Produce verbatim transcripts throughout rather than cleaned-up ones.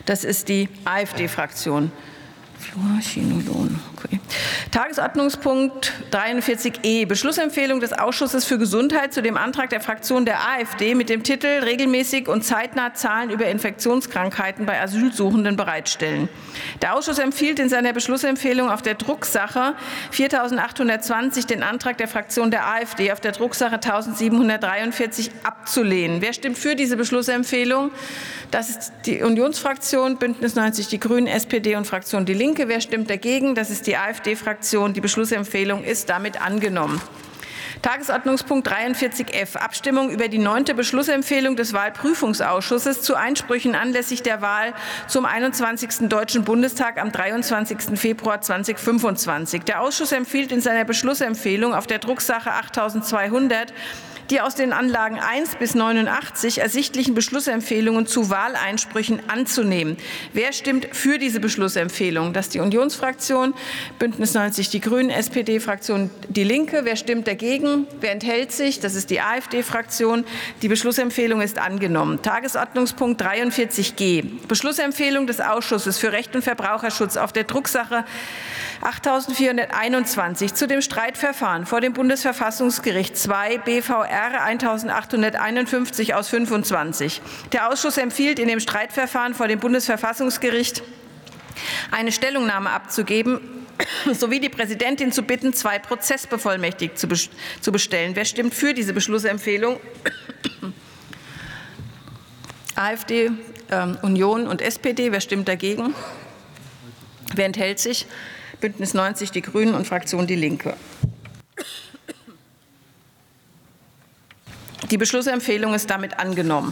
Das ist die AfD-Fraktion. Okay. Tagesordnungspunkt dreiundvierzig e, Beschlussempfehlung des Ausschusses für Gesundheit zu dem Antrag der Fraktion der AfD mit dem Titel regelmäßig und zeitnah Zahlen über Infektionskrankheiten bei Asylsuchenden bereitstellen. Der Ausschuss empfiehlt in seiner Beschlussempfehlung auf der Drucksache viertausendachthundertzwanzig den Antrag der Fraktion der AfD auf der Drucksache eintausendsiebenhundertdreiundvierzig abzulehnen. Wer stimmt für diese Beschlussempfehlung? Das ist die Unionsfraktion, Bündnis neunzig Die Grünen, S P D und Fraktion Die Linke. Wer stimmt dagegen? Das ist die AfD-Fraktion. Die Beschlussempfehlung ist damit angenommen. Tagesordnungspunkt dreiundvierzig f, Abstimmung über die neunte Beschlussempfehlung des Wahlprüfungsausschusses zu Einsprüchen anlässlich der Wahl zum einundzwanzigsten Deutschen Bundestag am dreiundzwanzigsten Februar zweitausendfünfundzwanzig. Der Ausschuss empfiehlt in seiner Beschlussempfehlung auf der Drucksache achttausendzweihundert die aus den Anlagen eins bis neunundachtzig ersichtlichen Beschlussempfehlungen zu Wahleinsprüchen anzunehmen. Wer stimmt für diese Beschlussempfehlung? Das ist die Unionsfraktion, Bündnis neunzig Die Grünen, S P D-Fraktion Die Linke. Wer stimmt dagegen? Wer enthält sich? Das ist die AfD-Fraktion. Die Beschlussempfehlung ist angenommen. Tagesordnungspunkt dreiundvierzig g, Beschlussempfehlung des Ausschusses für Recht und Verbraucherschutz auf der Drucksache achttausendvierhunderteinundzwanzig zu dem Streitverfahren vor dem Bundesverfassungsgericht zwei B V R eintausendachthunderteinundfünfzig aus fünfundzwanzig. Der Ausschuss empfiehlt in dem Streitverfahren vor dem Bundesverfassungsgericht eine Stellungnahme abzugeben sowie die Präsidentin zu bitten, zwei Prozessbevollmächtigte zu bestellen. Wer stimmt für diese Beschlussempfehlung? AfD, äh, Union und S P D. Wer stimmt dagegen? Wer enthält sich? Bündnis neunzig Die Grünen und Fraktion Die Linke. Die Beschlussempfehlung ist damit angenommen.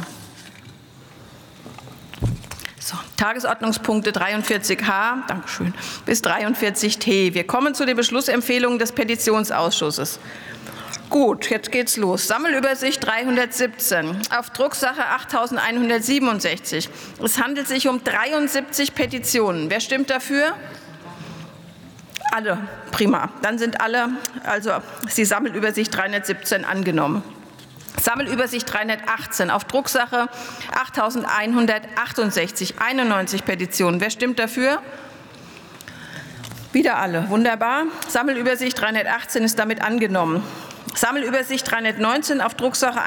So, Tagesordnungspunkte dreiundvierzig h Dankeschön, bis dreiundvierzig t. Wir kommen zu den Beschlussempfehlungen des Petitionsausschusses. Gut, jetzt geht's los. Sammelübersicht dreihundertsiebzehn auf Drucksache achttausendeinhundertsiebenundsechzig. Es handelt sich um dreiundsiebzig Petitionen. Wer stimmt dafür? Alle. Prima. Dann sind alle, also ist die Sammelübersicht dreihundertsiebzehn angenommen. Sammelübersicht dreihundertachtzehn auf Drucksache achttausendeinhundertachtundsechzig, einundneunzig Petitionen. Wer stimmt dafür? Wieder alle. Wunderbar. Sammelübersicht dreihundertachtzehn ist damit angenommen. Sammelübersicht dreihundertneunzehn auf Drucksache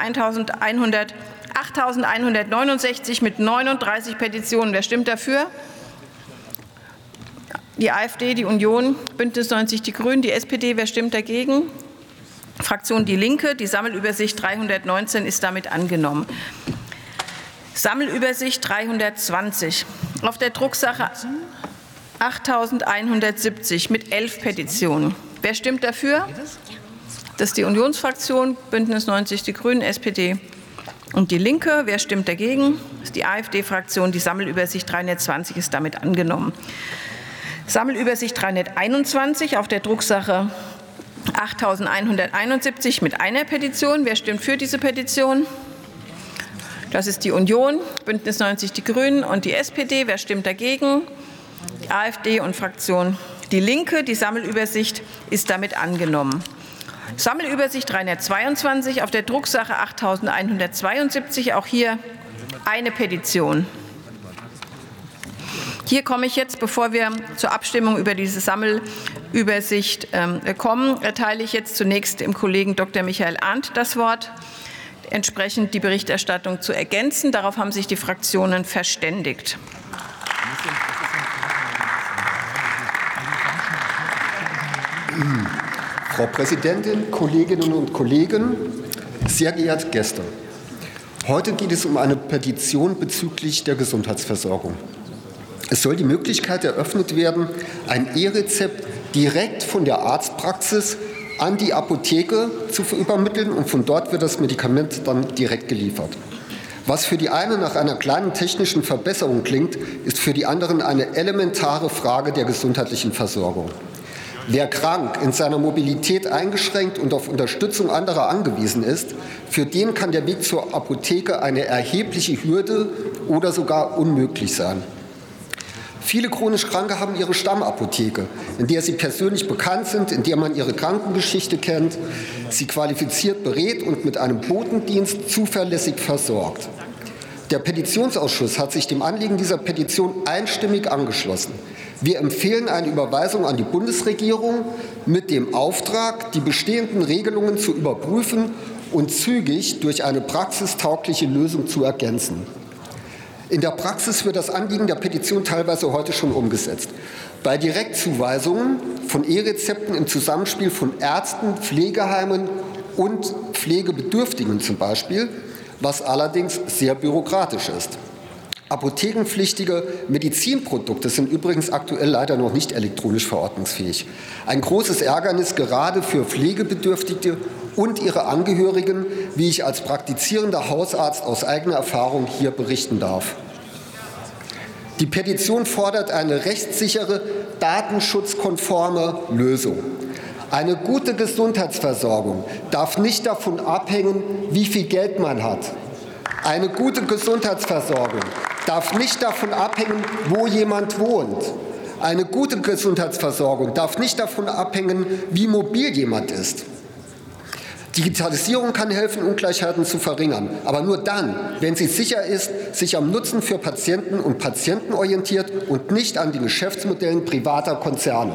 achttausendeinhundertneunundsechzig mit neununddreißig Petitionen. Wer stimmt dafür? Die AfD, die Union, Bündnis neunzig Die Grünen, die S P D. Wer stimmt dagegen? Fraktion Die Linke. Die Sammelübersicht dreihundertneunzehn ist damit angenommen. Sammelübersicht dreihundertzwanzig auf der Drucksache achttausendeinhundertsiebzig mit elf Petitionen. Wer stimmt dafür? Das ist die Unionsfraktion, Bündnis neunzig Die Grünen, S P D und Die Linke. Wer stimmt dagegen? Das ist die AfD-Fraktion. Die Sammelübersicht dreihundertzwanzig ist damit angenommen. Sammelübersicht dreihunderteinundzwanzig auf der Drucksache achttausendeinhunderteinundsiebzig mit einer Petition. Wer stimmt für diese Petition? Das ist die Union, Bündnis neunzig Die Grünen und die S P D. Wer stimmt dagegen? Die AfD und Fraktion Die Linke. Die Sammelübersicht ist damit angenommen. Sammelübersicht dreihundertzweiundzwanzig auf der Drucksache achttausendeinhundertzweiundsiebzig. Auch hier eine Petition. Hier komme ich jetzt, bevor wir zur Abstimmung über diese Sammelübersicht ähm, kommen, erteile ich jetzt zunächst dem Kollegen Doktor Michael Arndt das Wort, entsprechend die Berichterstattung zu ergänzen. Darauf haben sich die Fraktionen verständigt. Frau Präsidentin, Kolleginnen und Kollegen, sehr geehrte Gäste! Heute geht es um eine Petition bezüglich der Gesundheitsversorgung. Es soll die Möglichkeit eröffnet werden, ein E-Rezept direkt von der Arztpraxis an die Apotheke zu übermitteln und von dort wird das Medikament dann direkt geliefert. Was für die einen nach einer kleinen technischen Verbesserung klingt, ist für die anderen eine elementare Frage der gesundheitlichen Versorgung. Wer krank, in seiner Mobilität eingeschränkt und auf Unterstützung anderer angewiesen ist, für den kann der Weg zur Apotheke eine erhebliche Hürde oder sogar unmöglich sein. Viele chronisch Kranke haben ihre Stammapotheke, in der sie persönlich bekannt sind, in der man ihre Krankengeschichte kennt, sie qualifiziert berät und mit einem Botendienst zuverlässig versorgt. Der Petitionsausschuss hat sich dem Anliegen dieser Petition einstimmig angeschlossen. Wir empfehlen eine Überweisung an die Bundesregierung mit dem Auftrag, die bestehenden Regelungen zu überprüfen und zügig durch eine praxistaugliche Lösung zu ergänzen. In der Praxis wird das Anliegen der Petition teilweise heute schon umgesetzt. Bei Direktzuweisungen von E-Rezepten im Zusammenspiel von Ärzten, Pflegeheimen und Pflegebedürftigen zum Beispiel, was allerdings sehr bürokratisch ist. Apothekenpflichtige Medizinprodukte sind übrigens aktuell leider noch nicht elektronisch verordnungsfähig. Ein großes Ärgernis gerade für Pflegebedürftige und ihre Angehörigen, wie ich als praktizierender Hausarzt aus eigener Erfahrung hier berichten darf. Die Petition fordert eine rechtssichere, datenschutzkonforme Lösung. Eine gute Gesundheitsversorgung darf nicht davon abhängen, wie viel Geld man hat. Eine gute Gesundheitsversorgung darf nicht davon abhängen, wo jemand wohnt. Eine gute Gesundheitsversorgung darf nicht davon abhängen, wie mobil jemand ist. Digitalisierung kann helfen, Ungleichheiten zu verringern, aber nur dann, wenn sie sicher ist, sich am Nutzen für Patienten und Patienten orientiert und nicht an den Geschäftsmodellen privater Konzerne.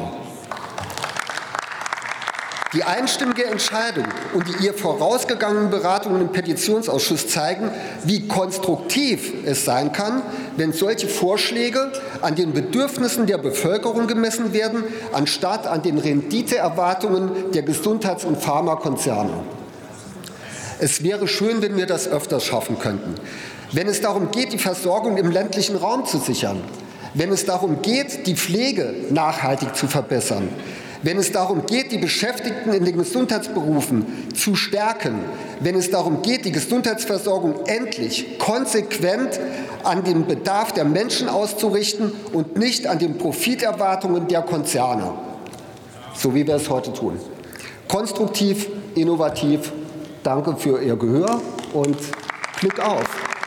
Die einstimmige Entscheidung und die ihr vorausgegangenen Beratungen im Petitionsausschuss zeigen, wie konstruktiv es sein kann, wenn solche Vorschläge an den Bedürfnissen der Bevölkerung gemessen werden, anstatt an den Renditeerwartungen der Gesundheits- und Pharmakonzerne. Es wäre schön, wenn wir das öfters schaffen könnten. Wenn es darum geht, die Versorgung im ländlichen Raum zu sichern, wenn es darum geht, die Pflege nachhaltig zu verbessern, wenn es darum geht, die Beschäftigten in den Gesundheitsberufen zu stärken, wenn es darum geht, die Gesundheitsversorgung endlich konsequent an den Bedarf der Menschen auszurichten und nicht an den Profiterwartungen der Konzerne, so wie wir es heute tun. Konstruktiv, innovativ, danke für Ihr Gehör und Glück auf!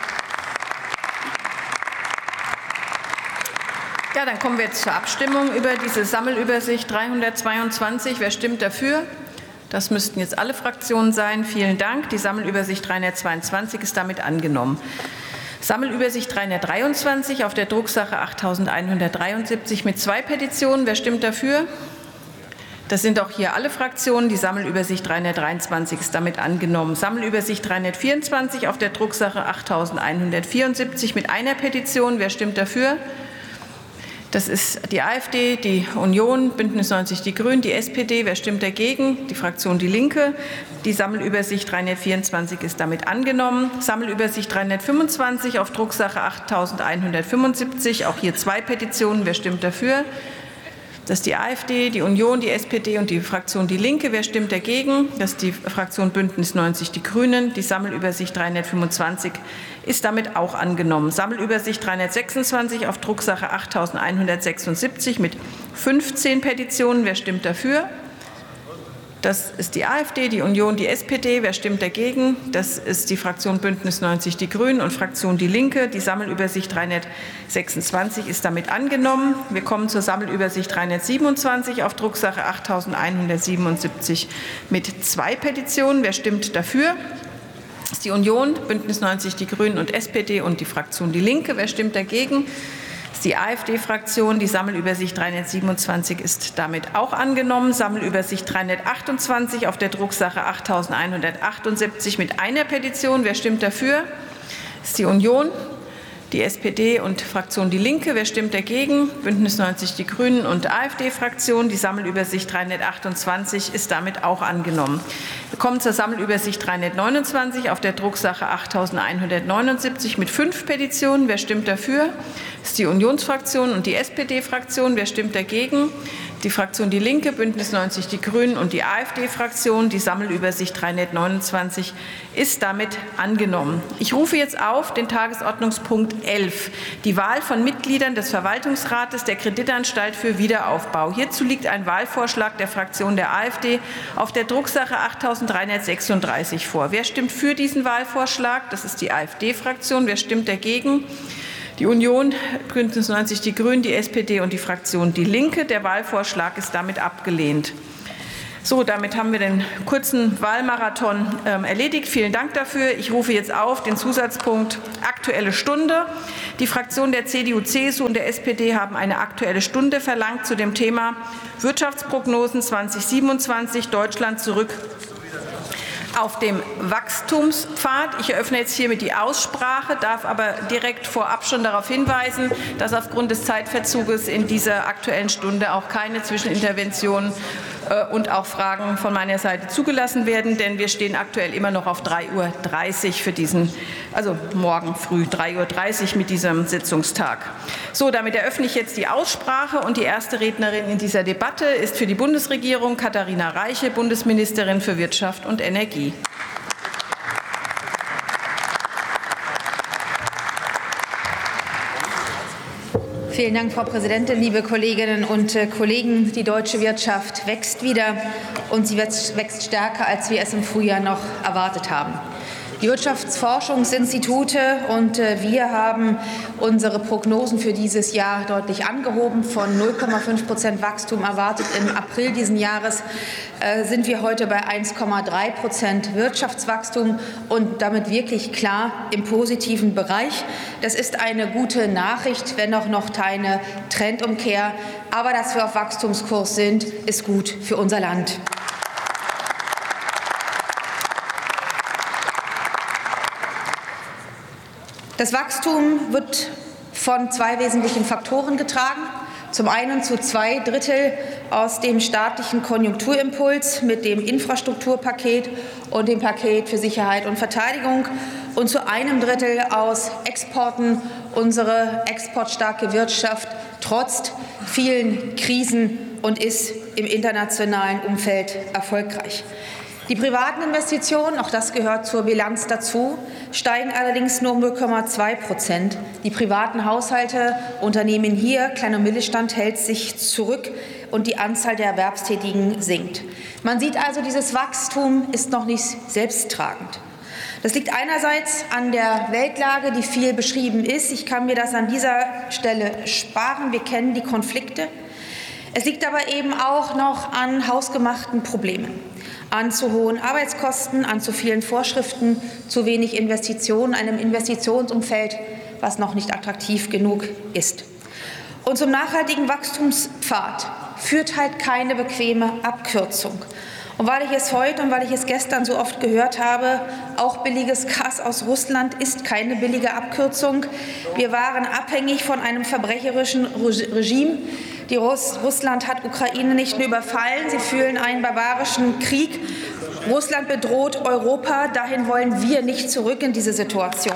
Ja, dann kommen wir jetzt zur Abstimmung über diese Sammelübersicht dreihundertzweiundzwanzig. Wer stimmt dafür? Das müssten jetzt alle Fraktionen sein. Vielen Dank. Die Sammelübersicht dreihundertzweiundzwanzig ist damit angenommen. Sammelübersicht dreihundertdreiundzwanzig auf der Drucksache achttausendeinhundertdreiundsiebzig mit zwei Petitionen. Wer stimmt dafür? Das sind auch hier alle Fraktionen. Die Sammelübersicht dreihundertdreiundzwanzig ist damit angenommen. Sammelübersicht dreihundertvierundzwanzig auf der Drucksache achttausendeinhundertvierundsiebzig mit einer Petition. Wer stimmt dafür? Das ist die AfD, die Union, Bündnis neunzig Die Grünen, die S P D. Wer stimmt dagegen? Die Fraktion Die Linke. Die Sammelübersicht dreihundertvierundzwanzig ist damit angenommen. Sammelübersicht dreihundertfünfundzwanzig auf Drucksache achttausendeinhundertfünfundsiebzig. Auch hier zwei Petitionen. Wer stimmt dafür? Das ist die AfD, die Union, die S P D und die Fraktion Die Linke. Wer stimmt dagegen? Das ist die Fraktion Bündnis neunzig Die Grünen. Die Sammelübersicht dreihundertfünfundzwanzig ist damit auch angenommen. Sammelübersicht dreihundertsechsundzwanzig auf Drucksache achttausendeinhundertsechsundsiebzig mit fünfzehn Petitionen. Wer stimmt dafür? Das ist die AfD, die Union, die S P D. Wer stimmt dagegen? Das ist die Fraktion Bündnis neunzig Die Grünen und Fraktion Die Linke. Die Sammelübersicht dreihundertsechsundzwanzig ist damit angenommen. Wir kommen zur Sammelübersicht dreihundertsiebenundzwanzig auf Drucksache achttausendeinhundertsiebenundsiebzig mit zwei Petitionen. Wer stimmt dafür? Das ist die Union, Bündnis neunzig Die Grünen und S P D und die Fraktion Die Linke. Wer stimmt dagegen? Das ist die AfD-Fraktion. Die Sammelübersicht dreihundertsiebenundzwanzig ist damit auch angenommen. Sammelübersicht dreihundertachtundzwanzig auf der Drucksache achttausendeinhundertachtundsiebzig mit einer Petition. Wer stimmt dafür? Das ist die Union, die S P D und Fraktion Die Linke. Wer stimmt dagegen? Bündnis neunzig Die Grünen und AfD-Fraktion. Die Sammelübersicht dreihundertachtundzwanzig ist damit auch angenommen. Wir kommen zur Sammelübersicht dreihundertneunundzwanzig auf der Drucksache achttausendeinhundertneunundsiebzig mit fünf Petitionen. Wer stimmt dafür? Das ist die Unionsfraktion und die S P D-Fraktion. Wer stimmt dagegen? Die Fraktion Die Linke, Bündnis neunzig Die Grünen und die AfD-Fraktion. Die Sammelübersicht dreihundertneunundzwanzig ist damit angenommen. Ich rufe jetzt auf den Tagesordnungspunkt elf, die Wahl von Mitgliedern des Verwaltungsrates der Kreditanstalt für Wiederaufbau. Hierzu liegt ein Wahlvorschlag der Fraktion der AfD auf der Drucksache achttausenddreihundertsechsunddreißig vor. Wer stimmt für diesen Wahlvorschlag? Das ist die AfD-Fraktion. Wer stimmt dagegen? Die Union, Bündnis neunzig Die Grünen, die S P D und die Fraktion Die Linke. Der Wahlvorschlag ist damit abgelehnt. So, damit haben wir den kurzen Wahlmarathon ähm, erledigt. Vielen Dank dafür. Ich rufe jetzt auf den Zusatzpunkt Aktuelle Stunde. Die Fraktionen der C D U, C S U und der S P D haben eine Aktuelle Stunde verlangt zu dem Thema Wirtschaftsprognosen zweitausendsiebenundzwanzig, Deutschland zurück auf dem Wachstumspfad. Ich eröffne jetzt hiermit die Aussprache, darf aber direkt vorab schon darauf hinweisen, dass aufgrund des Zeitverzuges in dieser Aktuellen Stunde auch keine Zwischeninterventionen äh, und auch Fragen von meiner Seite zugelassen werden, denn wir stehen aktuell immer noch auf drei Uhr dreißig für diesen, also morgen früh drei Uhr dreißig mit diesem Sitzungstag. So, damit eröffne ich jetzt die Aussprache und die erste Rednerin in dieser Debatte ist für die Bundesregierung Katharina Reiche, Bundesministerin für Wirtschaft und Energie. Vielen Dank, Frau Präsidentin, liebe Kolleginnen und Kollegen. Die deutsche Wirtschaft wächst wieder, und sie wächst stärker, als wir es im Frühjahr noch erwartet haben. Die Wirtschaftsforschungsinstitute und wir haben unsere Prognosen für dieses Jahr deutlich angehoben. Von null Komma fünf Prozent Wachstum erwartet im April diesen Jahres sind wir heute bei eins Komma drei Prozent Wirtschaftswachstum und damit wirklich klar im positiven Bereich. Das ist eine gute Nachricht, wenn auch noch keine Trendumkehr. Aber dass wir auf Wachstumskurs sind, ist gut für unser Land. Das Wachstum wird von zwei wesentlichen Faktoren getragen. Zum einen zu zwei Drittel aus dem staatlichen Konjunkturimpuls mit dem Infrastrukturpaket und dem Paket für Sicherheit und Verteidigung und zu einem Drittel aus Exporten. Unsere exportstarke Wirtschaft trotzt vielen Krisen und ist im internationalen Umfeld erfolgreich. Die privaten Investitionen, auch das gehört zur Bilanz dazu, steigen allerdings nur um null Komma zwei Prozent. Die privaten Haushalte, Unternehmen hier, Klein- und Mittelstand hält sich zurück und die Anzahl der Erwerbstätigen sinkt. Man sieht also, dieses Wachstum ist noch nicht selbsttragend. Das liegt einerseits an der Weltlage, die viel beschrieben ist. Ich kann mir das an dieser Stelle sparen. Wir kennen die Konflikte. Es liegt aber eben auch noch an hausgemachten Problemen, an zu hohen Arbeitskosten, an zu vielen Vorschriften, zu wenig Investitionen, einem Investitionsumfeld, was noch nicht attraktiv genug ist. Und zum nachhaltigen Wachstumspfad führt halt keine bequeme Abkürzung. Und weil ich es heute und weil ich es gestern so oft gehört habe, auch billiges Gas aus Russland ist keine billige Abkürzung. Wir waren abhängig von einem verbrecherischen Regime. Die Russ Russland hat Ukraine nicht nur überfallen, sie führen einen barbarischen Krieg. Russland bedroht Europa. Dahin wollen wir nicht zurück in diese Situation.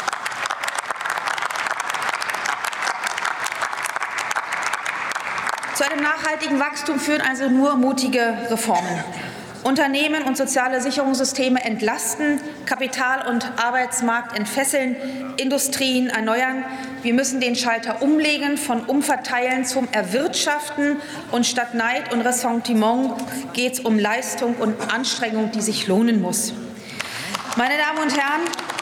Zu einem nachhaltigen Wachstum führen also nur mutige Reformen. Unternehmen und soziale Sicherungssysteme entlasten, Kapital- und Arbeitsmarkt entfesseln, Industrien erneuern. Wir müssen den Schalter umlegen, von Umverteilen zum Erwirtschaften. Und statt Neid und Ressentiment geht es um Leistung und Anstrengung, die sich lohnen muss. Meine Damen und Herren,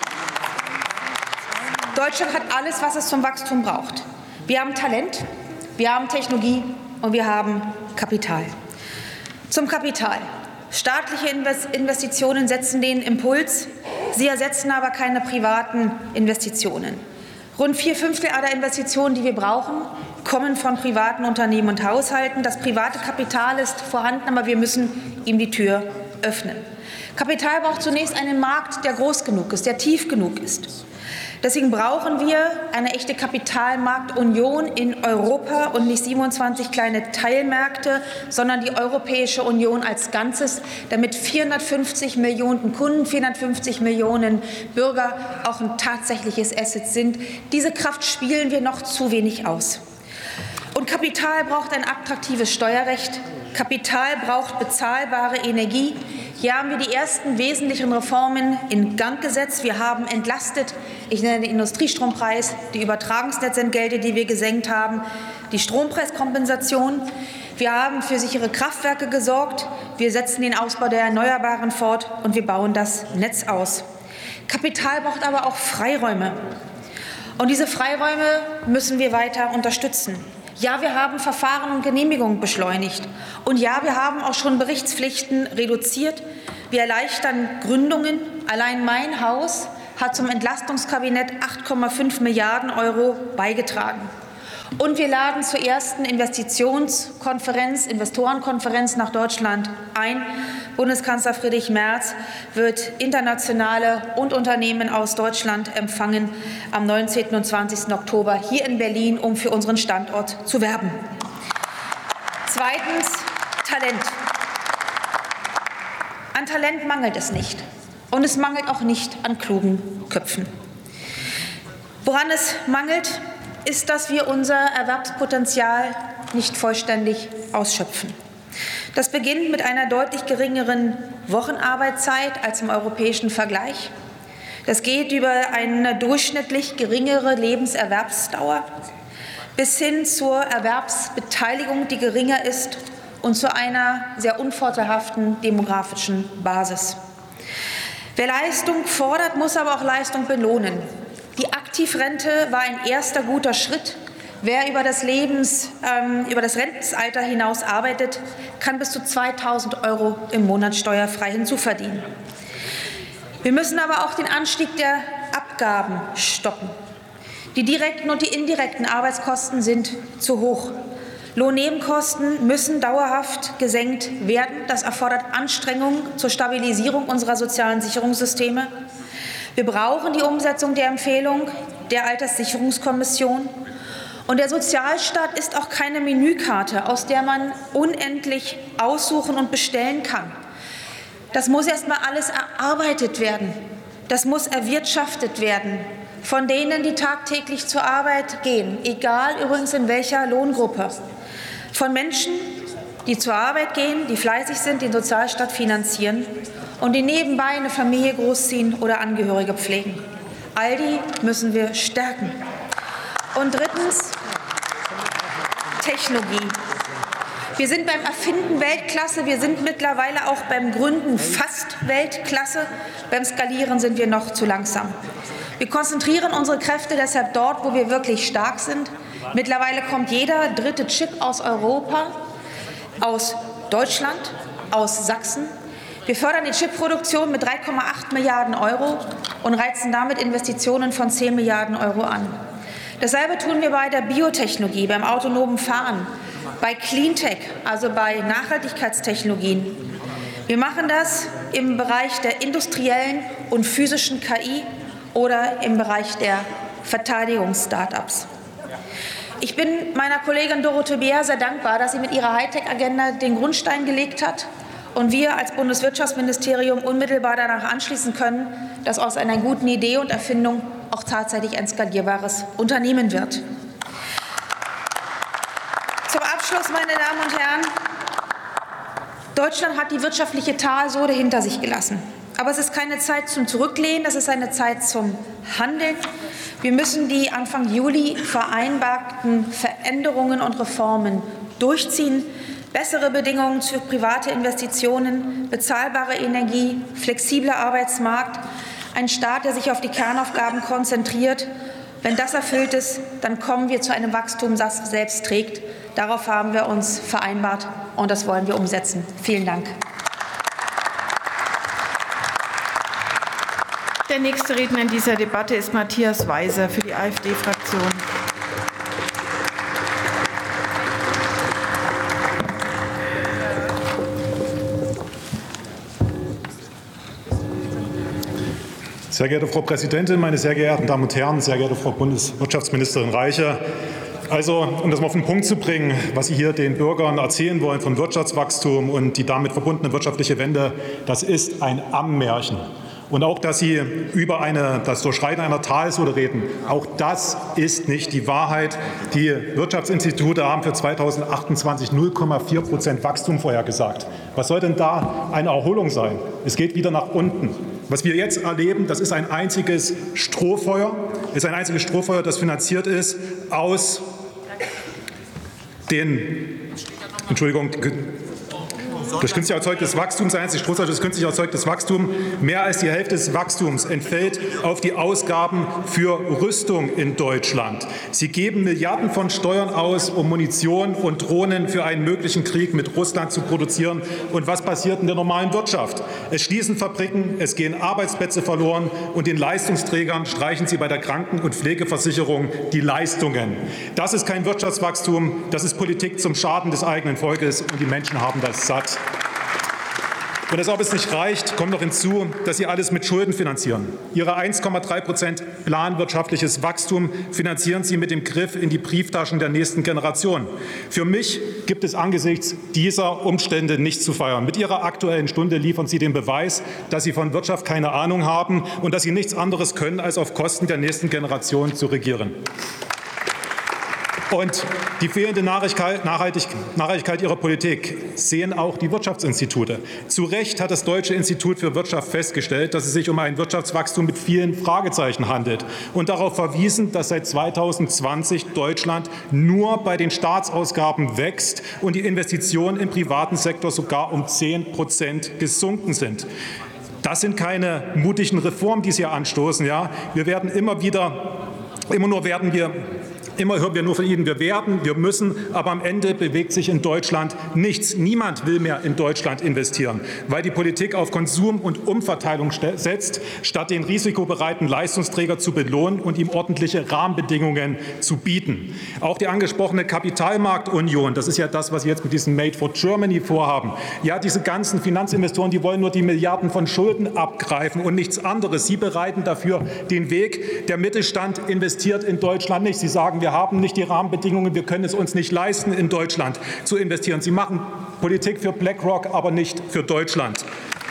Deutschland hat alles, was es zum Wachstum braucht. Wir haben Talent, wir haben Technologie und wir haben Kapital. Zum Kapital. Staatliche Investitionen setzen den Impuls, sie ersetzen aber keine privaten Investitionen. Rund vier Fünftel aller Investitionen, die wir brauchen, kommen von privaten Unternehmen und Haushalten. Das private Kapital ist vorhanden, aber wir müssen ihm die Tür öffnen. Kapital braucht zunächst einen Markt, der groß genug ist, der tief genug ist. Deswegen brauchen wir eine echte Kapitalmarktunion in Europa und nicht siebenundzwanzig kleine Teilmärkte, sondern die Europäische Union als Ganzes, damit vierhundertfünfzig Millionen Kunden, vierhundertfünfzig Millionen Bürger auch ein tatsächliches Asset sind. Diese Kraft spielen wir noch zu wenig aus. Und Kapital braucht ein attraktives Steuerrecht. Kapital braucht bezahlbare Energie. Hier haben wir die ersten wesentlichen Reformen in Gang gesetzt. Wir haben entlastet, ich nenne den Industriestrompreis, die Übertragungsnetzentgelte, die wir gesenkt haben, die Strompreiskompensation. Wir haben für sichere Kraftwerke gesorgt. Wir setzen den Ausbau der Erneuerbaren fort und wir bauen das Netz aus. Kapital braucht aber auch Freiräume. Und diese Freiräume müssen wir weiter unterstützen. Ja, wir haben Verfahren und Genehmigungen beschleunigt. Und ja, wir haben auch schon Berichtspflichten reduziert. Wir erleichtern Gründungen. Allein mein Haus hat zum Entlastungskabinett acht Komma fünf Milliarden Euro beigetragen. Und wir laden zur ersten Investitionskonferenz, Investorenkonferenz nach Deutschland ein. Bundeskanzler Friedrich Merz wird Internationale und Unternehmen aus Deutschland empfangen am neunzehnten und zwanzigsten Oktober hier in Berlin, um für unseren Standort zu werben. Zweitens Talent. An Talent mangelt es nicht. Und es mangelt auch nicht an klugen Köpfen. Woran es mangelt, ist, dass wir unser Erwerbspotenzial nicht vollständig ausschöpfen. Das beginnt mit einer deutlich geringeren Wochenarbeitszeit als im europäischen Vergleich. Das geht über eine durchschnittlich geringere Lebenserwerbsdauer bis hin zur Erwerbsbeteiligung, die geringer ist, und zu einer sehr unvorteilhaften demografischen Basis. Wer Leistung fordert, muss aber auch Leistung belohnen. Die Aktivrente war ein erster guter Schritt. Wer über das, Lebens, ähm, über das Rentenalter hinaus arbeitet, kann bis zu zweitausend Euro im Monat steuerfrei hinzuverdienen. Wir müssen aber auch den Anstieg der Abgaben stoppen. Die direkten und die indirekten Arbeitskosten sind zu hoch. Lohnnebenkosten müssen dauerhaft gesenkt werden. Das erfordert Anstrengungen zur Stabilisierung unserer sozialen Sicherungssysteme. Wir brauchen die Umsetzung der Empfehlung der Alterssicherungskommission. Und der Sozialstaat ist auch keine Menükarte, aus der man unendlich aussuchen und bestellen kann. Das muss erst mal alles erarbeitet werden. Das muss erwirtschaftet werden von denen, die tagtäglich zur Arbeit gehen, egal übrigens in welcher Lohngruppe. Von Menschen, die zur Arbeit gehen, die fleißig sind, den Sozialstaat finanzieren und die nebenbei eine Familie großziehen oder Angehörige pflegen. All die müssen wir stärken. Und drittens, Technologie. Wir sind beim Erfinden Weltklasse, wir sind mittlerweile auch beim Gründen fast Weltklasse. Beim Skalieren sind wir noch zu langsam. Wir konzentrieren unsere Kräfte deshalb dort, wo wir wirklich stark sind. Mittlerweile kommt jeder dritte Chip aus Europa, aus Deutschland, aus Sachsen. Wir fördern die Chipproduktion mit drei Komma acht Milliarden Euro und reizen damit Investitionen von zehn Milliarden Euro an. Dasselbe tun wir bei der Biotechnologie, beim autonomen Fahren, bei Cleantech, also bei Nachhaltigkeitstechnologien. Wir machen das im Bereich der industriellen und physischen K I oder im Bereich der Verteidigungs-Startups. Ich bin meiner Kollegin Dorothee Beer sehr dankbar, dass sie mit ihrer Hightech-Agenda den Grundstein gelegt hat und wir als Bundeswirtschaftsministerium unmittelbar danach anschließen können, dass aus einer guten Idee und Erfindung auch tatsächlich ein skalierbares Unternehmen wird. Zum Abschluss, meine Damen und Herren, Deutschland hat die wirtschaftliche Talsohle hinter sich gelassen. Aber es ist keine Zeit zum Zurücklehnen, das ist eine Zeit zum Handeln. Wir müssen die Anfang Juli vereinbarten Veränderungen und Reformen durchziehen. Bessere Bedingungen für private Investitionen, bezahlbare Energie, flexibler Arbeitsmarkt, ein Staat, der sich auf die Kernaufgaben konzentriert. Wenn das erfüllt ist, dann kommen wir zu einem Wachstum, das selbst trägt. Darauf haben wir uns vereinbart, und das wollen wir umsetzen. Vielen Dank. Der nächste Redner in dieser Debatte ist Matthias Weiser für die AfD-Fraktion. Sehr geehrte Frau Präsidentin, meine sehr geehrten Damen und Herren, sehr geehrte Frau Bundeswirtschaftsministerin Reiche! Also, um das mal auf den Punkt zu bringen, was Sie hier den Bürgern erzählen wollen von Wirtschaftswachstum und die damit verbundene wirtschaftliche Wende, das ist ein Ammärchen. Und auch, dass Sie über eine, das Durchschreiten einer Talsohle reden, auch das ist nicht die Wahrheit. Die Wirtschaftsinstitute haben für zweitausendachtundzwanzig null Komma vier Prozent Wachstum vorhergesagt. Was soll denn da eine Erholung sein? Es geht wieder nach unten. Was wir jetzt erleben, das ist ein einziges Strohfeuer, ist ein einziges Strohfeuer, das finanziert ist aus den, Entschuldigung, Durch künstlich erzeugtes Wachstum, seien Sie Strohsache, durch künstlich erzeugtes Wachstum, mehr als die Hälfte des Wachstums entfällt auf die Ausgaben für Rüstung in Deutschland. Sie geben Milliarden von Steuern aus, um Munition und Drohnen für einen möglichen Krieg mit Russland zu produzieren. Und was passiert in der normalen Wirtschaft? Es schließen Fabriken, es gehen Arbeitsplätze verloren und den Leistungsträgern streichen Sie bei der Kranken- und Pflegeversicherung die Leistungen. Das ist kein Wirtschaftswachstum, das ist Politik zum Schaden des eigenen Volkes, und die Menschen haben das satt. Und als ob es nicht reicht, kommt noch hinzu, dass Sie alles mit Schulden finanzieren. Ihre eins Komma drei Prozent planwirtschaftliches Wachstum finanzieren Sie mit dem Griff in die Brieftaschen der nächsten Generation. Für mich gibt es angesichts dieser Umstände nichts zu feiern. Mit Ihrer Aktuellen Stunde liefern Sie den Beweis, dass Sie von Wirtschaft keine Ahnung haben und dass Sie nichts anderes können, als auf Kosten der nächsten Generation zu regieren. Und die fehlende Nachhaltigkeit Ihrer Politik sehen auch die Wirtschaftsinstitute. Zu Recht hat das Deutsche Institut für Wirtschaft festgestellt, dass es sich um ein Wirtschaftswachstum mit vielen Fragezeichen handelt und darauf verwiesen, dass seit zweitausendzwanzig Deutschland nur bei den Staatsausgaben wächst und die Investitionen im privaten Sektor sogar um zehn Prozent gesunken sind. Das sind keine mutigen Reformen, die Sie hier anstoßen. Ja? Wir werden immer wieder, immer nur werden wir Immer hören wir nur von Ihnen, wir werden, wir müssen, aber am Ende bewegt sich in Deutschland nichts. Niemand will mehr in Deutschland investieren, weil die Politik auf Konsum und Umverteilung setzt, statt den risikobereiten Leistungsträger zu belohnen und ihm ordentliche Rahmenbedingungen zu bieten. Auch die angesprochene Kapitalmarktunion, das ist ja das, was Sie jetzt mit diesem Made for Germany vorhaben. Ja, diese ganzen Finanzinvestoren, die wollen nur die Milliarden von Schulden abgreifen und nichts anderes. Sie bereiten dafür den Weg. Der Mittelstand investiert in Deutschland nicht. Sie sagen, wir haben nicht die Rahmenbedingungen, wir können es uns nicht leisten, in Deutschland zu investieren. Sie machen Politik für BlackRock, aber nicht für Deutschland.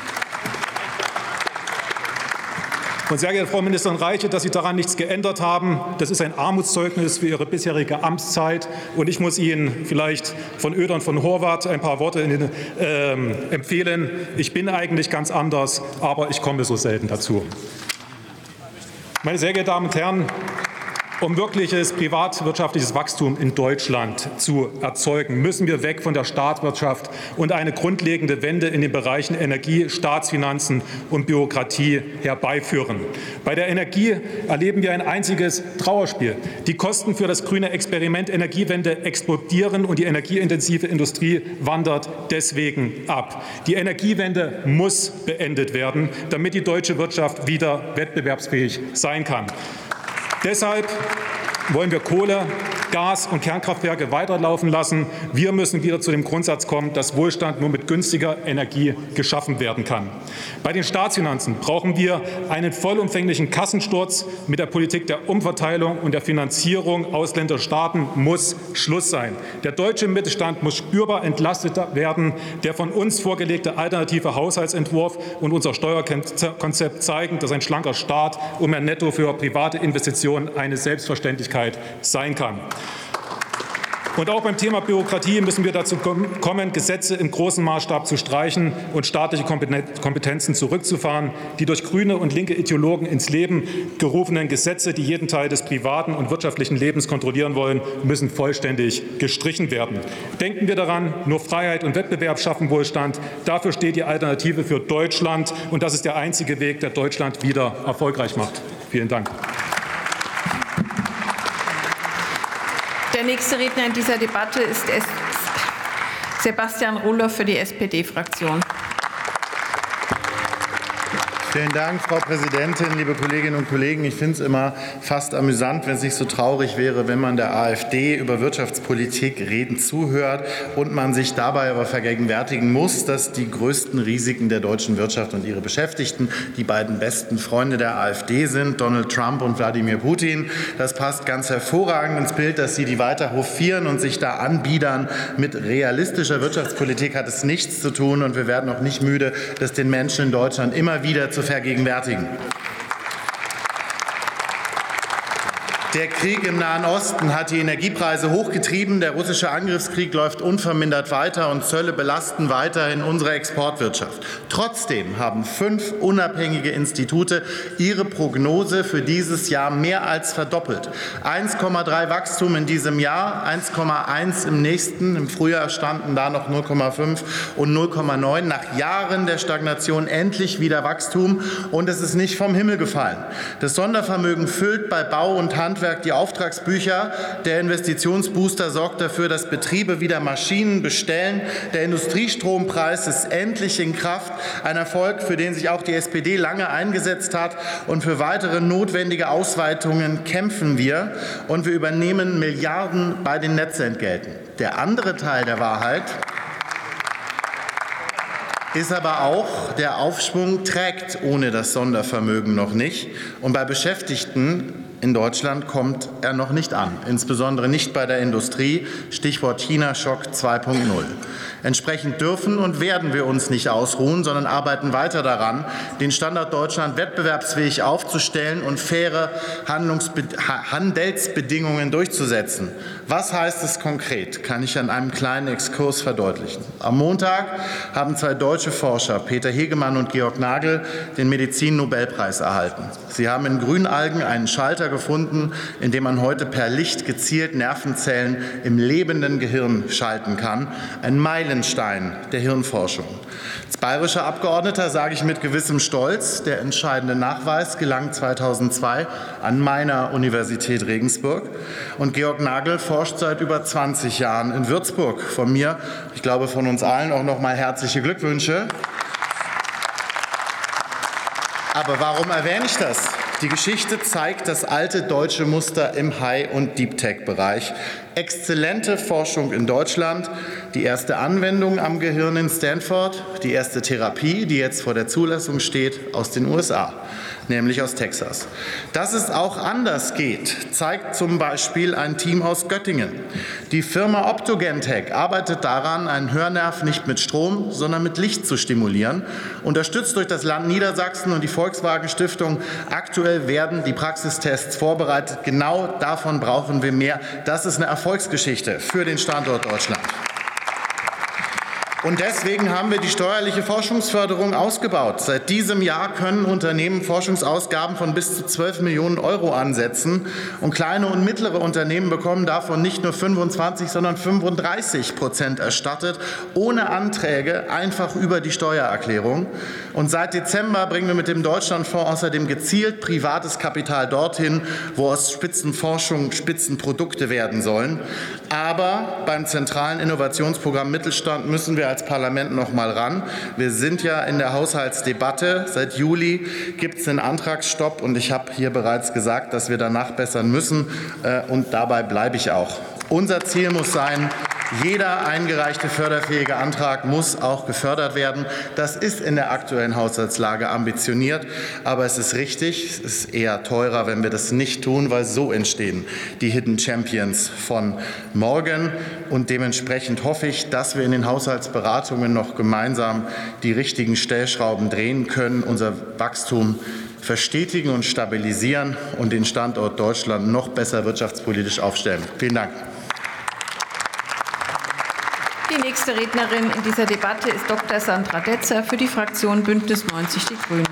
Und sehr geehrte Frau Ministerin Reiche, dass Sie daran nichts geändert haben, das ist ein Armutszeugnis für Ihre bisherige Amtszeit. Und ich muss Ihnen vielleicht von Oeder und von Horvath ein paar Worte in den, äh, empfehlen. Ich bin eigentlich ganz anders, aber ich komme so selten dazu. Meine sehr geehrten Damen und Herren, um wirkliches privatwirtschaftliches Wachstum in Deutschland zu erzeugen, müssen wir weg von der Staatswirtschaft und eine grundlegende Wende in den Bereichen Energie, Staatsfinanzen und Bürokratie herbeiführen. Bei der Energie erleben wir ein einziges Trauerspiel. Die Kosten für das grüne Experiment Energiewende explodieren und die energieintensive Industrie wandert deswegen ab. Die Energiewende muss beendet werden, damit die deutsche Wirtschaft wieder wettbewerbsfähig sein kann. Deshalb wollen wir Kohle, Gas und Kernkraftwerke weiterlaufen lassen. Wir müssen wieder zu dem Grundsatz kommen, dass Wohlstand nur mit günstiger Energie geschaffen werden kann. Bei den Staatsfinanzen brauchen wir einen vollumfänglichen Kassensturz. Mit der Politik der Umverteilung und der Finanzierung ausländischer Staaten muss Schluss sein. Der deutsche Mittelstand muss spürbar entlastet werden. Der von uns vorgelegte alternative Haushaltsentwurf und unser Steuerkonzept zeigen, dass ein schlanker Staat und mehr Netto für private Investitionen eine Selbstverständlichkeit sein kann. Und auch beim Thema Bürokratie müssen wir dazu kommen, Gesetze im großen Maßstab zu streichen und staatliche Kompetenzen zurückzufahren. Die durch grüne und linke Ideologen ins Leben gerufenen Gesetze, die jeden Teil des privaten und wirtschaftlichen Lebens kontrollieren wollen, müssen vollständig gestrichen werden. Denken wir daran, nur Freiheit und Wettbewerb schaffen Wohlstand. Dafür steht die Alternative für Deutschland. Und das ist der einzige Weg, der Deutschland wieder erfolgreich macht. Vielen Dank. Der nächste Redner in dieser Debatte ist Sebastian Ruller für die S P D-Fraktion. Vielen Dank, Frau Präsidentin, liebe Kolleginnen und Kollegen. Ich finde es immer fast amüsant, wenn es nicht so traurig wäre, wenn man der AfD über Wirtschaftspolitik reden zuhört und man sich dabei aber vergegenwärtigen muss, dass die größten Risiken der deutschen Wirtschaft und ihre Beschäftigten die beiden besten Freunde der AfD sind, Donald Trump und Wladimir Putin. Das passt ganz hervorragend ins Bild, dass Sie die weiter hofieren und sich da anbiedern. Mit realistischer Wirtschaftspolitik hat es nichts zu tun, und wir werden auch nicht müde, das den Menschen in Deutschland immer wieder zu vergegenwärtigen. Der Krieg im Nahen Osten hat die Energiepreise hochgetrieben. Der russische Angriffskrieg läuft unvermindert weiter und Zölle belasten weiterhin unsere Exportwirtschaft. Trotzdem haben fünf unabhängige Institute ihre Prognose für dieses Jahr mehr als verdoppelt. eins Komma drei Wachstum in diesem Jahr, eins Komma eins im nächsten. Im Frühjahr standen da noch null Komma fünf und null Komma neun. Nach Jahren der Stagnation endlich wieder Wachstum. Und es ist nicht vom Himmel gefallen. Das Sondervermögen füllt bei Bau und Handwerk die Auftragsbücher. Der Investitionsbooster sorgt dafür, dass Betriebe wieder Maschinen bestellen. Der Industriestrompreis ist endlich in Kraft. Ein Erfolg, für den sich auch die S P D lange eingesetzt hat. Und für weitere notwendige Ausweitungen kämpfen wir. Und wir übernehmen Milliarden bei den Netzentgelten. Der andere Teil der Wahrheit ist aber auch, der Aufschwung trägt ohne das Sondervermögen noch nicht. Und bei Beschäftigten in Deutschland kommt er noch nicht an, insbesondere nicht bei der Industrie. Stichwort China-Schock zwei Punkt null. Entsprechend dürfen und werden wir uns nicht ausruhen, sondern arbeiten weiter daran, den Standort Deutschland wettbewerbsfähig aufzustellen und faire Handelsbedingungen durchzusetzen. Was heißt es konkret, kann ich an einem kleinen Exkurs verdeutlichen. Am Montag haben zwei deutsche Forscher, Peter Hegemann und Georg Nagel, den Medizin-Nobelpreis erhalten. Sie haben in Grünalgen einen Schalter gefunden, in dem man heute per Licht gezielt Nervenzellen im lebenden Gehirn schalten kann. Ein Meilenstein der Hirnforschung. Als bayerischer Abgeordneter sage ich mit gewissem Stolz, der entscheidende Nachweis gelang zweitausendzwei an meiner Universität Regensburg. Und Georg Nagel forscht seit über zwanzig Jahren in Würzburg. Von mir, ich glaube von uns allen, auch noch mal herzliche Glückwünsche. Aber warum erwähne ich das? Die Geschichte zeigt das alte deutsche Muster im High- und Deep-Tech-Bereich. Exzellente Forschung in Deutschland, die erste Anwendung am Gehirn in Stanford, die erste Therapie, die jetzt vor der Zulassung steht, aus den U S A, nämlich aus Texas. Dass es auch anders geht, zeigt zum Beispiel ein Team aus Göttingen. Die Firma Optogentech arbeitet daran, einen Hörnerv nicht mit Strom, sondern mit Licht zu stimulieren. Unterstützt durch das Land Niedersachsen und die Volkswagen Stiftung. Aktuell werden die Praxistests vorbereitet. Genau davon brauchen wir mehr. Das ist eine Erfolgsgeschichte für den Standort Deutschland. Und deswegen haben wir die steuerliche Forschungsförderung ausgebaut. Seit diesem Jahr können Unternehmen Forschungsausgaben von bis zu zwölf Millionen Euro ansetzen. Und kleine und mittlere Unternehmen bekommen davon nicht nur fünfundzwanzig, sondern fünfunddreißig Prozent erstattet, ohne Anträge, einfach über die Steuererklärung. Und seit Dezember bringen wir mit dem Deutschlandfonds außerdem gezielt privates Kapital dorthin, wo aus Spitzenforschung Spitzenprodukte werden sollen. Aber beim zentralen Innovationsprogramm Mittelstand müssen wir als Parlament noch mal ran. Wir sind ja in der Haushaltsdebatte. Seit Juli gibt es einen Antragsstopp und ich habe hier bereits gesagt, dass wir danach bessern müssen und dabei bleibe ich auch. Unser Ziel muss sein, jeder eingereichte förderfähige Antrag muss auch gefördert werden. Das ist in der aktuellen Haushaltslage ambitioniert, aber es ist richtig, es ist eher teurer, wenn wir das nicht tun, weil so entstehen die Hidden Champions von morgen. Und dementsprechend hoffe ich, dass wir in den Haushaltsberatungen noch gemeinsam die richtigen Stellschrauben drehen können, unser Wachstum verstetigen und stabilisieren und den Standort Deutschland noch besser wirtschaftspolitisch aufstellen. Vielen Dank. Die nächste Rednerin in dieser Debatte ist Doktor Sandra Detzer für die Fraktion Bündnis neunzig Die Grünen.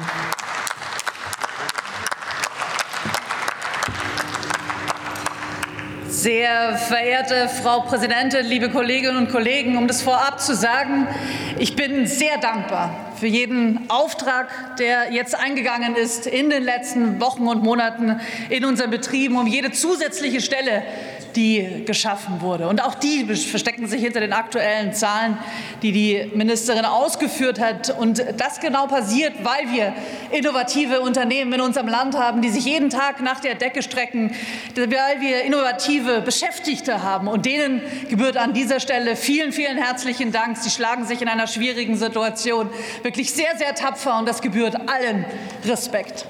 Sehr verehrte Frau Präsidentin, liebe Kolleginnen und Kollegen, um das vorab zu sagen, ich bin sehr dankbar für jeden Auftrag, der jetzt eingegangen ist in den letzten Wochen und Monaten in unseren Betrieben, um jede zusätzliche Stelle, die geschaffen wurde. Und auch die verstecken sich hinter den aktuellen Zahlen, die die Ministerin ausgeführt hat. Und das genau passiert, weil wir innovative Unternehmen in unserem Land haben, die sich jeden Tag nach der Decke strecken, weil wir innovative Beschäftigte haben. Und denen gebührt an dieser Stelle vielen, vielen herzlichen Dank. Sie schlagen sich in einer schwierigen Situation wirklich sehr, sehr tapfer, und das gebührt allen Respekt.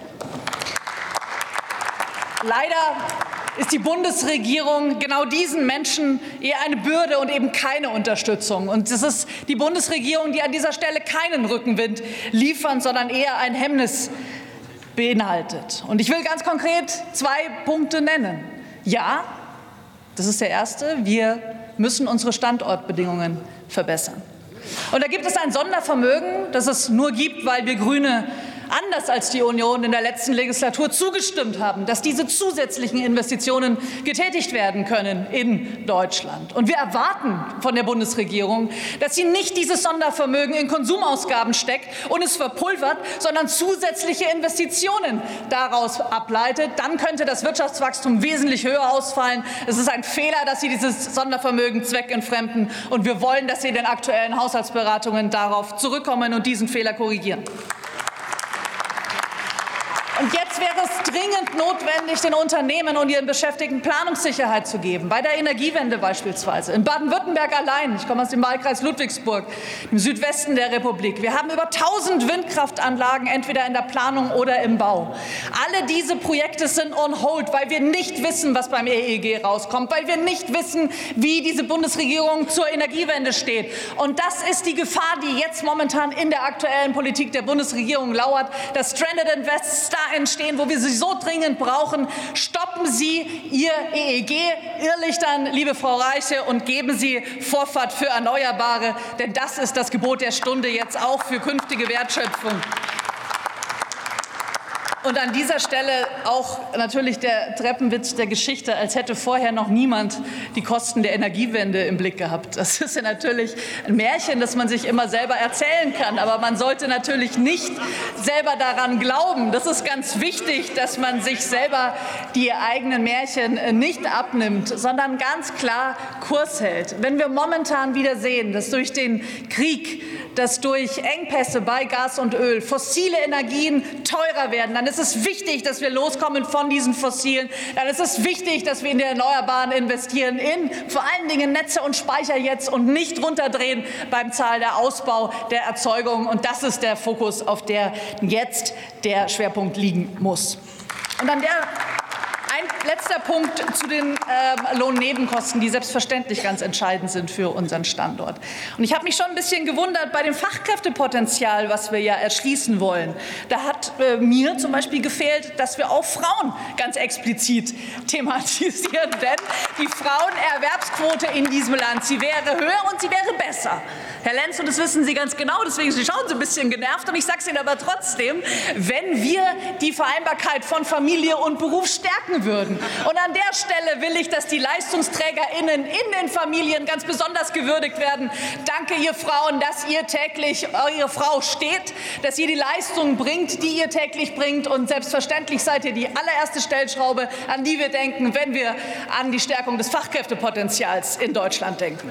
Leider ist die Bundesregierung genau diesen Menschen eher eine Bürde und eben keine Unterstützung. Und es ist die Bundesregierung, die an dieser Stelle keinen Rückenwind liefern, sondern eher ein Hemmnis beinhaltet. Und ich will ganz konkret zwei Punkte nennen. Ja, das ist der erste. Wir müssen unsere Standortbedingungen verbessern. Und da gibt es ein Sondervermögen, das es nur gibt, weil wir Grüne anders als die Union in der letzten Legislatur zugestimmt haben, dass diese zusätzlichen Investitionen getätigt werden können in Deutschland. Und wir erwarten von der Bundesregierung, dass sie nicht dieses Sondervermögen in Konsumausgaben steckt und es verpulvert, sondern zusätzliche Investitionen daraus ableitet. Dann könnte das Wirtschaftswachstum wesentlich höher ausfallen. Es ist ein Fehler, dass Sie dieses Sondervermögen zweckentfremden. Und wir wollen, dass Sie in den aktuellen Haushaltsberatungen darauf zurückkommen und diesen Fehler korrigieren. Und jetzt wäre es dringend notwendig, den Unternehmen und ihren Beschäftigten Planungssicherheit zu geben, bei der Energiewende beispielsweise. In Baden-Württemberg allein, ich komme aus dem Wahlkreis Ludwigsburg, im Südwesten der Republik, wir haben über tausend Windkraftanlagen entweder in der Planung oder im Bau. Alle diese Projekte sind on hold, weil wir nicht wissen, was beim E E G rauskommt, weil wir nicht wissen, wie diese Bundesregierung zur Energiewende steht. Und das ist die Gefahr, die jetzt momentan in der aktuellen Politik der Bundesregierung lauert, dass Stranded Invests da entstehen, wo wir sie so dringend brauchen. Stoppen Sie Ihr E E G-Irrlichtern, liebe Frau Reiche, und geben Sie Vorfahrt für Erneuerbare, denn das ist das Gebot der Stunde jetzt auch für künftige Wertschöpfung. Und an dieser Stelle auch natürlich der Treppenwitz der Geschichte, als hätte vorher noch niemand die Kosten der Energiewende im Blick gehabt. Das ist ja natürlich ein Märchen, das man sich immer selber erzählen kann. Aber man sollte natürlich nicht selber daran glauben. Das ist ganz wichtig, dass man sich selber die eigenen Märchen nicht abnimmt, sondern ganz klar Kurs hält. Wenn wir momentan wieder sehen, dass durch den Krieg, dass durch Engpässe bei Gas und Öl fossile Energien teurer werden, dann ist es wichtig, dass wir loskommen von diesen Fossilen. Dann ist es wichtig, dass wir in die Erneuerbaren investieren, in vor allen Dingen Netze und Speicher jetzt und nicht runterdrehen beim Zahl der Ausbau der Erzeugung. Und das ist der Fokus, auf der jetzt der Schwerpunkt liegen muss. Und an der Ein letzter Punkt zu den äh, Lohnnebenkosten, die selbstverständlich ganz entscheidend sind für unseren Standort. Und ich habe mich schon ein bisschen gewundert bei dem Fachkräftepotenzial, was wir ja erschließen wollen. Da hat äh, mir zum Beispiel gefehlt, dass wir auch Frauen ganz explizit thematisieren. Denn die Frauenerwerbsquote in diesem Land, sie wäre höher und sie wäre besser. Herr Lenz, und das wissen Sie ganz genau, deswegen Sie schauen so ein bisschen genervt. Und ich sage es Ihnen aber trotzdem, wenn wir die Vereinbarkeit von Familie und Beruf stärken würden. Und an der Stelle will ich, dass die LeistungsträgerInnen in den Familien ganz besonders gewürdigt werden. Danke, ihr Frauen, dass ihr täglich eure Frau steht, dass ihr die Leistung bringt, die ihr täglich bringt. Und selbstverständlich seid ihr die allererste Stellschraube, an die wir denken, wenn wir an die Stärkung des Fachkräftepotenzials in Deutschland denken.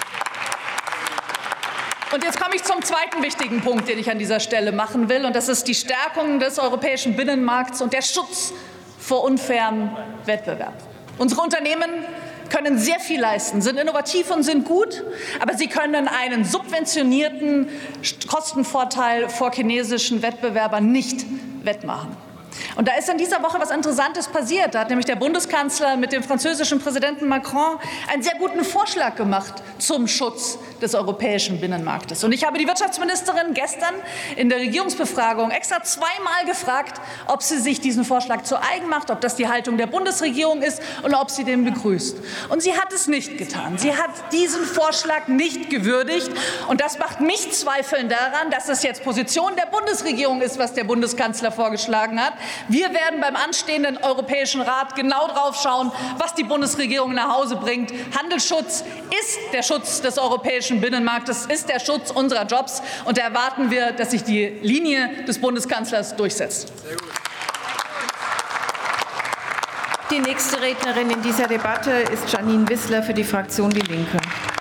Und jetzt komme ich zum zweiten wichtigen Punkt, den ich an dieser Stelle machen will. Und das ist die Stärkung des europäischen Binnenmarkts und der Schutz vor unfairem Wettbewerb. Unsere Unternehmen können sehr viel leisten, sind innovativ und sind gut, aber sie können einen subventionierten Kostenvorteil vor chinesischen Wettbewerbern nicht wettmachen. Und da ist in dieser Woche was Interessantes passiert. Da hat nämlich der Bundeskanzler mit dem französischen Präsidenten Macron einen sehr guten Vorschlag gemacht zum Schutz des europäischen Binnenmarktes. Und ich habe die Wirtschaftsministerin gestern in der Regierungsbefragung extra zweimal gefragt, ob sie sich diesen Vorschlag zu eigen macht, ob das die Haltung der Bundesregierung ist und ob sie den begrüßt. Und sie hat es nicht getan. Sie hat diesen Vorschlag nicht gewürdigt. Und das macht mich zweifeln daran, dass es jetzt Position der Bundesregierung ist, was der Bundeskanzler vorgeschlagen hat. Wir werden beim anstehenden Europäischen Rat genau drauf schauen, was die Bundesregierung nach Hause bringt. Handelsschutz ist der Schutz des europäischen Binnenmarktes, ist der Schutz unserer Jobs. Und da erwarten wir, dass sich die Linie des Bundeskanzlers durchsetzt. Sehr gut. Die nächste Rednerin in dieser Debatte ist Janine Wissler für die Fraktion Die Linke.